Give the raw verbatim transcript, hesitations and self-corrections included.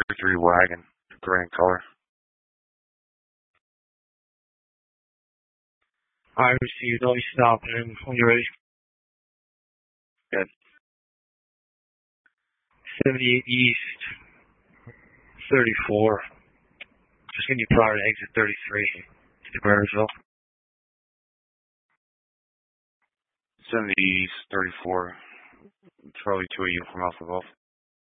thirty-three wagon, gray in color. I received. I'll be stopping in when you're ready. Good. seventy-eight East, thirty-four. Just getting you prior to exit thirty-three to Marysville. seventy East, thirty-four. Charlie two, uniform Alpha Golf.